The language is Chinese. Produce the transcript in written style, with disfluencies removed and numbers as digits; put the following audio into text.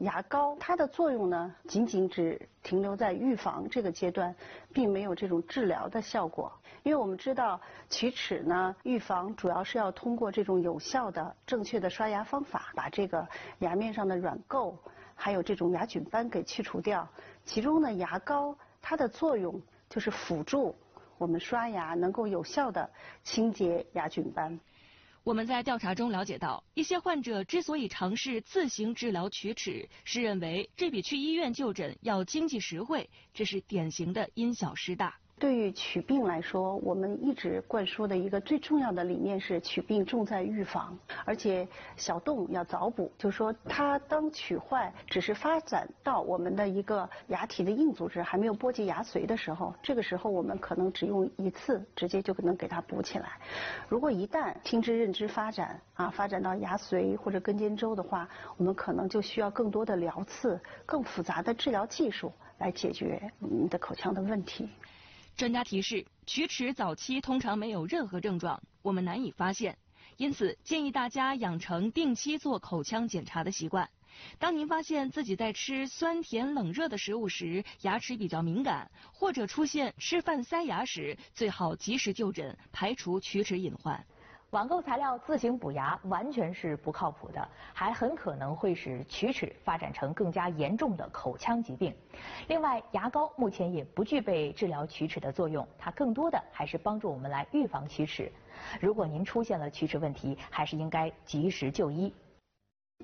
牙膏它的作用呢，仅仅只停留在预防这个阶段，并没有这种治疗的效果。因为我们知道龋齿呢，预防主要是要通过这种有效的、正确的刷牙方法，把这个牙面上的软垢还有这种牙菌斑给去除掉。其中呢，牙膏它的作用就是辅助我们刷牙能够有效的清洁牙菌斑。 我们在调查中了解到，一些患者之所以尝试自行治疗龋齿，是认为这比去医院就诊要经济实惠，这是典型的因小失大。 对于龋病来说，我们一直灌输的一个最重要的理念是龋病重在预防，而且小洞要早补。就是说，它当龋坏只是发展到我们的一个牙体的硬组织还没有波及牙髓的时候，这个时候我们可能只用一次，直接就能给它补起来。如果一旦听知认知发展发展到牙髓或者根尖周的话，我们可能就需要更多的疗刺、更复杂的治疗技术来解决你的口腔的问题。 专家提示，龋齿早期通常没有任何症状，我们难以发现，因此建议大家养成定期做口腔检查的习惯。当您发现自己在吃酸甜冷热的食物时，牙齿比较敏感，或者出现吃饭塞牙时，最好及时就诊，排除龋齿隐患。 网购材料自行补牙完全是不靠谱的，还很可能会使龋齿发展成更加严重的口腔疾病。另外，牙膏目前也不具备治疗龋齿的作用，它更多的还是帮助我们来预防龋齿。如果您出现了龋齿问题，还是应该及时就医。